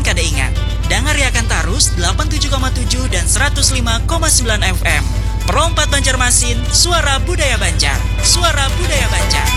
kada ingat. Dangariakan tarus 87,7 dan 105,9 FM. Perompat Banjarmasin, suara budaya Banjar. Suara budaya Banjar.